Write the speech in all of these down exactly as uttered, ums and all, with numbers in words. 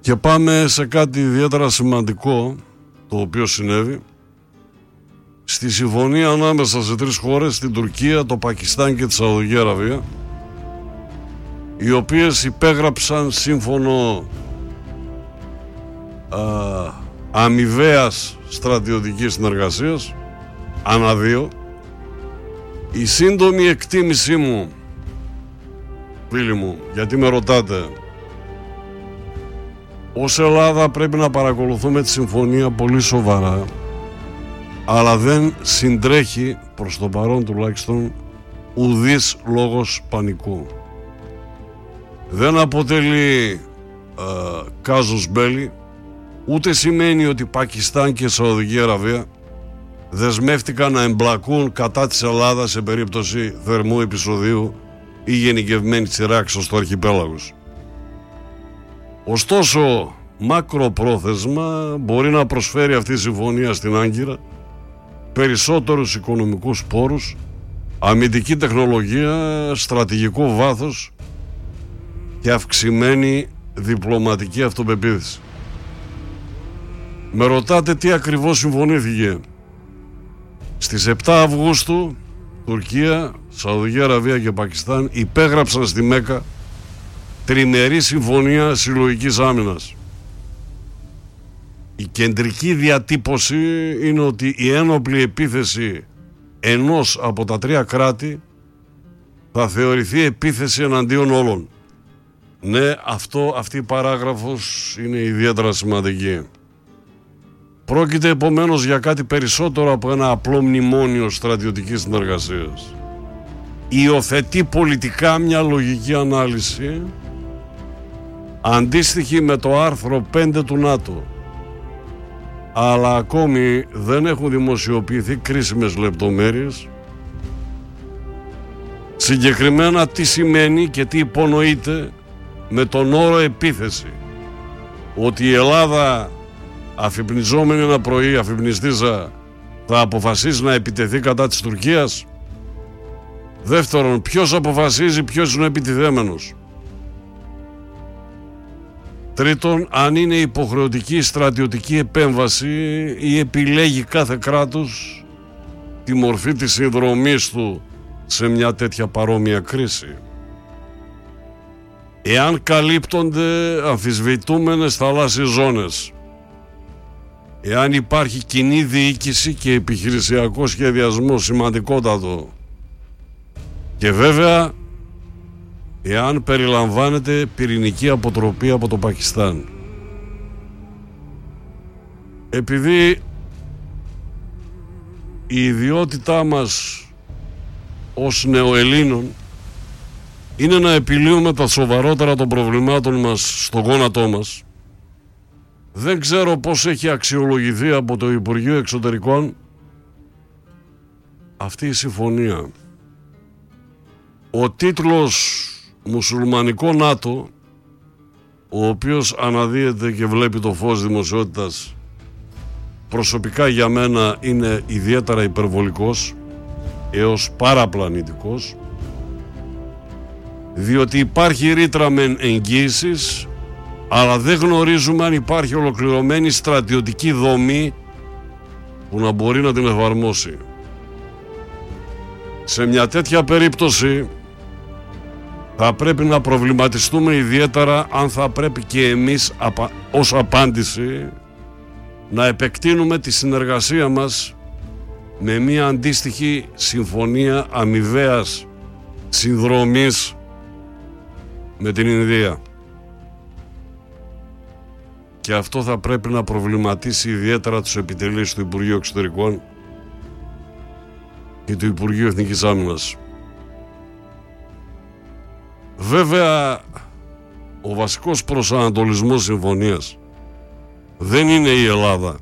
Και πάμε σε κάτι ιδιαίτερα σημαντικό, το οποίο συνέβη στη συμφωνία ανάμεσα σε τρεις χώρες, την Τουρκία, το Πακιστάν και τη Σαουδική Αραβία, οι οποίες υπέγραψαν σύμφωνο α, αμοιβαίας στρατιωτικής συνεργασίας ανά δύο. Η σύντομη εκτίμησή μου, φίλοι μου, γιατί με ρωτάτε, ως Ελλάδα πρέπει να παρακολουθούμε τη συμφωνία πολύ σοβαρά, αλλά δεν συντρέχει προς το παρόν τουλάχιστον ουδής λόγος πανικού. Δεν αποτελεί κάζους μπέλι, ούτε σημαίνει ότι Πακιστάν και Σαουδική Αραβία δεσμεύτηκαν να εμπλακούν κατά της Ελλάδας σε περίπτωση θερμού επεισοδίου ή γενικευμένης σειράξεως στο αρχιπέλαγος. Ωστόσο, μακροπρόθεσμα μπορεί να προσφέρει αυτή η συμφωνία στην Άγκυρα περισσότερους οικονομικούς πόρους, αμυντική τεχνολογία, στρατηγικό βάθος και αυξημένη διπλωματική αυτοπεποίθηση. Με ρωτάτε τι ακριβώς συμφωνήθηκε. Στις επτά Αυγούστου Τουρκία, Σαουδική Αραβία και Πακιστάν υπέγραψαν στη Μέκα τριμερή συμφωνία συλλογικής άμυνας. Η κεντρική διατύπωση είναι ότι η ένοπλη επίθεση ενός από τα τρία κράτη θα θεωρηθεί επίθεση εναντίον όλων. Ναι, αυτό, αυτή η παράγραφος είναι ιδιαίτερα σημαντική. Πρόκειται επομένως για κάτι περισσότερο από ένα απλό μνημόνιο στρατιωτικής συνεργασίας. Υιοθετεί πολιτικά μια λογική ανάλυση αντίστοιχη με το άρθρο πέντε του ΝΑΤΟ, αλλά ακόμη δεν έχουν δημοσιοποιηθεί κρίσιμες λεπτομέρειες. Συγκεκριμένα τι σημαίνει και τι υπονοείται με τον όρο επίθεση. Ότι η Ελλάδα, αφυπνιζόμενη ένα πρωί, αφυπνιστήσα, θα αποφασίσει να επιτεθεί κατά της Τουρκίας. Δεύτερον, ποιος αποφασίζει ποιος είναι επιτιθέμενος. Τρίτον, αν είναι υποχρεωτική στρατιωτική επέμβαση ή επιλέγει κάθε κράτος τη μορφή της συνδρομής του σε μια τέτοια παρόμοια κρίση. Εάν καλύπτονται αμφισβητούμενες θαλάσσιες ζώνες, εάν υπάρχει κοινή διοίκηση και επιχειρησιακό σχεδιασμό σημαντικότατο, και βέβαια εάν περιλαμβάνεται πυρηνική αποτροπή από το Πακιστάν. Επειδή η ιδιότητά μας ως νεοελλήνων είναι να επιλύουμε τα σοβαρότερα των προβλημάτων μας στο γόνατό μας, δεν ξέρω πώς έχει αξιολογηθεί από το Υπουργείο Εξωτερικών αυτή η συμφωνία. Ο τίτλος «Μουσουλμανικό ΝΑΤΟ», ο οποίος αναδύεται και βλέπει το φως δημοσιότητας, προσωπικά για μένα είναι ιδιαίτερα υπερβολικός έως παραπλανητικός, διότι υπάρχει ρήτρα μεν εγγύησης, αλλά δεν γνωρίζουμε αν υπάρχει ολοκληρωμένη στρατιωτική δομή που να μπορεί να την εφαρμόσει. Σε μια τέτοια περίπτωση θα πρέπει να προβληματιστούμε ιδιαίτερα αν θα πρέπει και εμείς ως απάντηση να επεκτείνουμε τη συνεργασία μας με μια αντίστοιχη συμφωνία αμοιβαίας συνδρομής με την Ινδία. Και αυτό θα πρέπει να προβληματίσει ιδιαίτερα τους επιτελείς του Υπουργείου Εξωτερικών και του Υπουργείου Εθνικής Άμυνας. Βέβαια, ο βασικός προσανατολισμός συμφωνίας δεν είναι η Ελλάδα.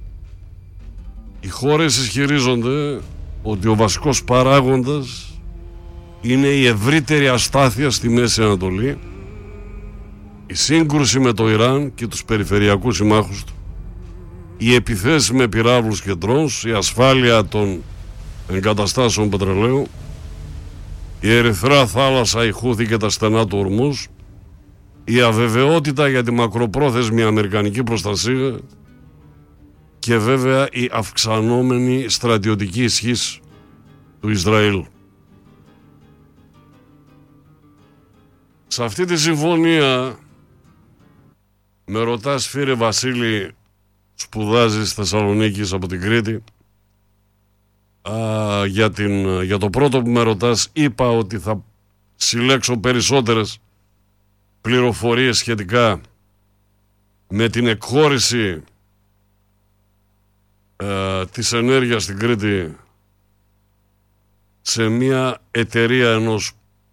Οι χώρες ισχυρίζονται ότι ο βασικός παράγοντας είναι η ευρύτερη αστάθεια στη Μέση Ανατολή, η σύγκρουση με το Ιράν και τους περιφερειακούς συμμάχους του, οι επιθέσεις με πυράβλους και ντρόουνς, η ασφάλεια των εγκαταστάσεων πετρελαίου, η Ερυθρά θάλασσα, η Χούθη και τα στενά του Ορμούζ, η αβεβαιότητα για τη μακροπρόθεσμη αμερικανική προστασία και βέβαια η αυξανόμενη στρατιωτική ισχύς του Ισραήλ. Σε αυτή τη συμφωνία, με ρωτάς φίλε Βασίλη, σπουδάζεις Θεσσαλονίκης από την Κρήτη, α, για, την, για το πρώτο που με ρωτάς είπα ότι θα συλλέξω περισσότερες πληροφορίες σχετικά με την εκχώρηση ε, της ενέργειας στην Κρήτη σε μια εταιρεία ενός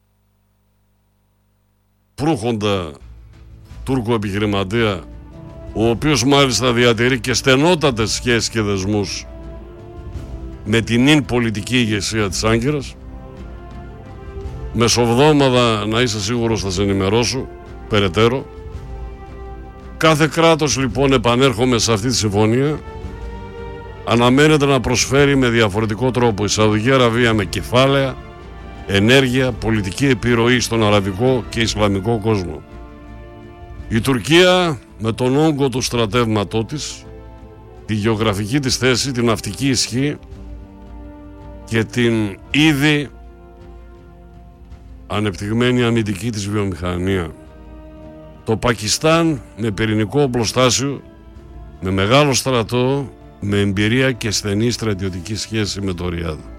προύχοντα Τούρκο επιχειρηματία, ο οποίος μάλιστα διατηρεί και στενότατες σχέσεις και δεσμούς με την ιν πολιτική ηγεσία της Άγκυρας. Μεσοβδόμαδα, να είσαι σίγουρος, θα σε ενημερώσω περαιτέρω. Κάθε κράτος λοιπόν, επανέρχομαι σε αυτή τη συμφωνία, αναμένεται να προσφέρει με διαφορετικό τρόπο. Η Σαουδική Αραβία με κεφάλαια, ενέργεια, πολιτική επιρροή στον αραβικό και ισλαμικό κόσμο. Η Τουρκία με τον όγκο του στρατεύματό της, τη γεωγραφική της θέση, την ναυτική ισχύ και την ήδη ανεπτυγμένη αμυντική της βιομηχανία. Το Πακιστάν με πυρηνικό οπλοστάσιο, με μεγάλο στρατό, με εμπειρία και στενή στρατιωτική σχέση με το Ριάδ.